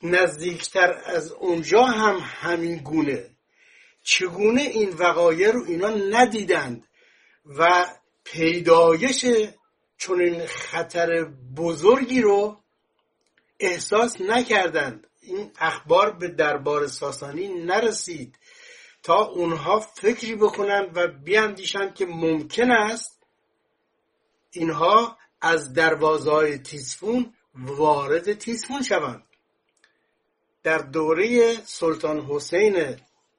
نزدیکتر از اونجا هم همین گونه. چگونه این وقایع رو اینا ندیدند و پیدایش چنین خطر بزرگی رو احساس نکردند. این اخبار به دربار ساسانی نرسید تا اونها فکری بکنند و بیاندیشند که ممکن است اینها از دروازه‌های تیسفون وارد تیسفون شوند. در دوره سلطان حسین،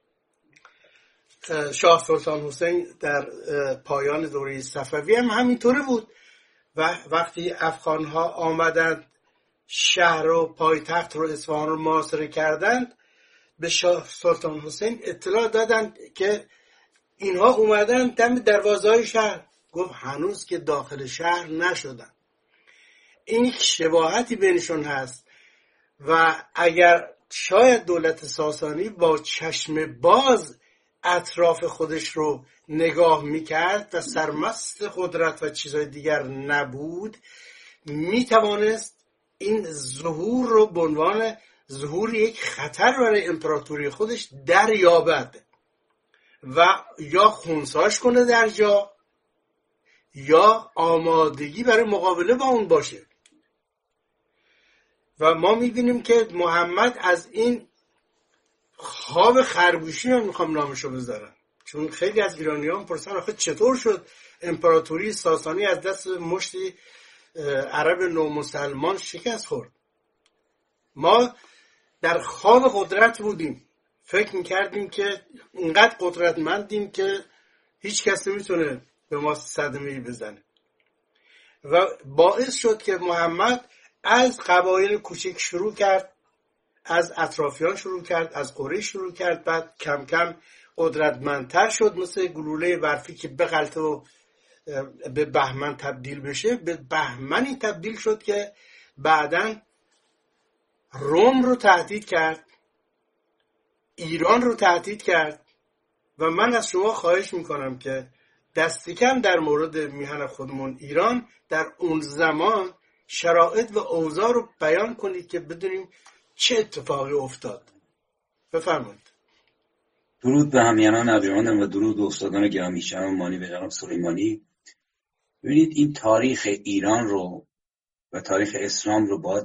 شاه سلطان حسین در پایان دوره صفوی هم همینطوری بود و وقتی افغان‌ها آمدند شهر و پایتخت رو اصفهان رو محاصره کردند، به شاه سلطان حسین اطلاع دادند که اینها اومدن دم دروازه‌های شهر. گفت هنوز که داخل شهر نشدن. این شباهتی بینشون هست و اگر شاید دولت ساسانی با چشم باز اطراف خودش رو نگاه میکرد و سرمست قدرت و چیزهای دیگر نبود، میتوانست این ظهور رو به عنوان ظهور یک خطر برای امپراتوری خودش دریابد و یا خونساش کنه در جا یا آمادگی برای مقابله با اون باشه. و ما میبینیم که محمد از این خواب خرگوشی هم میخوام نامشو بذارم، چون خیلی از ایرانیان پرسن آخه چطور شد امپراتوری ساسانی از دست مشتی عرب نومسلمان شکست خورد. ما در خواب قدرت بودیم، فکر میکردیم که اینقدر قدرتمندیم که هیچ کس نمیتونه به ما صدمه‌ای بزنه و باعث شد که محمد از قبایل کوچک شروع کرد، از اطرافیان شروع کرد، از قریش شروع کرد، بعد کم کم قدرتمندتر شد، مثل گلوله برفی که بغلطه و به بهمن تبدیل بشه. به بهمنی تبدیل شد که بعداً روم رو تهدید کرد، ایران رو تهدید کرد. و من از شما خواهش میکنم که دست کم در مورد میهن خودمون ایران در اون زمان شرایط و اوضاع رو بیان کنید که بدونیم چه اتفاقی افتاد. بفرمایید. درود به همیهنان ابریانم و درود به استادان گرامی شنوان مانی و جناب سلیمانی. ببینید این تاریخ ایران رو و تاریخ اسلام رو باید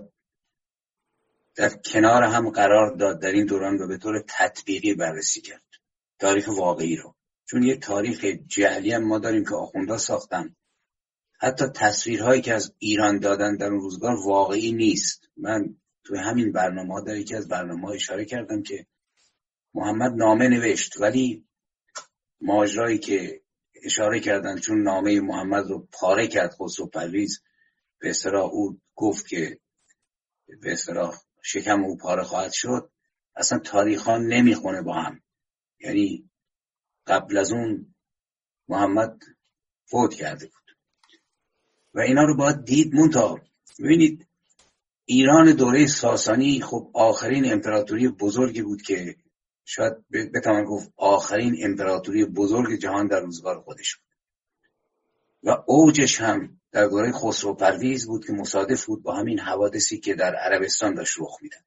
در کنار هم قرار داد در این دوران و به طور تطبیقی بررسی کرد، تاریخ واقعی رو. چون یک تاریخ جعلی هم ما داریم که آخوندا ساختن، حتی تصویرهایی که از ایران دادن در اون روزگار واقعی نیست. من توی همین برنامه در یکی از برنامه اشاره کردم که محمد نامه نوشت، ولی ماجرایی که اشاره کردن چون نامه محمد رو پاره کرد خسرو پرویز، به اصطلاح او گفت که به اصطلاح شکم او پاره خواهد شد، اصلا تاریخ‌ها نمیخونه با هم. یعنی قبل از اون محمد فوت کرده بود و اینا رو باید دید. منتها ببینید ایران دوره ساسانی خب آخرین امپراتوری بزرگی بود که شاید بتوان گفت آخرین امپراتوری بزرگ جهان در روزگار خودش بود و اوجش هم در دوره خسرو پرویز بود که مصادف بود با همین حوادثی که در عربستان داشت رخ میداد.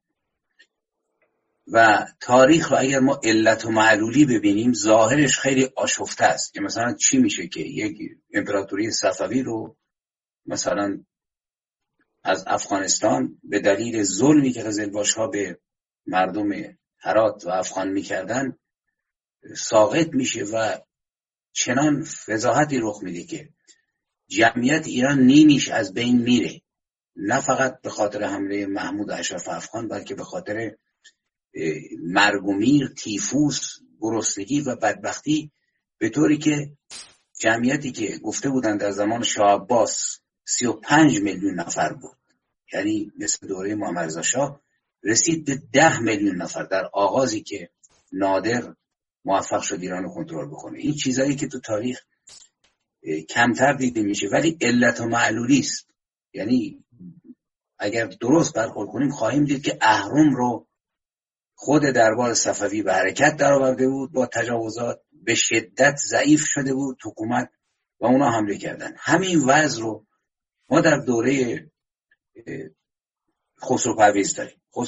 و تاریخ رو اگر ما علت و معلولی ببینیم ظاهرش خیلی آشفته است که مثلا چی میشه که یک امپراتوری صفوی رو مثلا از افغانستان به دلیل ظلمی که قزلباش‌ها به مردم هرات و افغان میکردن ساقط میشه و چنان فضاحتی رخ میده که جمعیت ایران نیمیش از بین میره، نه فقط به خاطر حمله محمود اشرف افغان بلکه به خاطر مرگ و میر، تیفوس، گرسنگی و بدبختی، به طوری که جمعیتی که گفته بودن در زمان شاه عباس 35 میلیون نفر بود، یعنی مثل دوره محمد رضا شاه رسید به 10 میلیون نفر در آغازی که نادر موفق شد ایران رو کنترل بکنه. این چیزایی که تو تاریخ کمتر دیده میشه ولی علت و معلولی است. یعنی اگر درست برخورد کنیم خواهیم دید که اهرم رو خود دربار صفوی به حرکت در آورده بود، با تجاوزات به شدت ضعیف شده بود حکومت و اونا حمله کردن. همین وضع رو ما در دوره خسرو پرویز داریم. خسرو